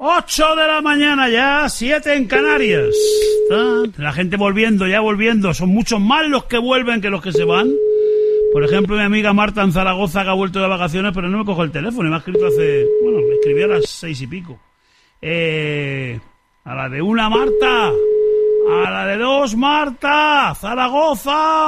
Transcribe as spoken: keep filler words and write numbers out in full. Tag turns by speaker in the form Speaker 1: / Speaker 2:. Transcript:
Speaker 1: ocho de la mañana ya, siete en Canarias. La gente volviendo, ya volviendo. Son muchos más los que vuelven que los que se van. Por ejemplo, mi amiga Marta en Zaragoza, que ha vuelto de vacaciones, pero no me coge el teléfono. Y me ha escrito hace... Bueno, me escribió a las seis y pico. Eh, a la de una, Marta. A la de dos, Marta. Zaragoza.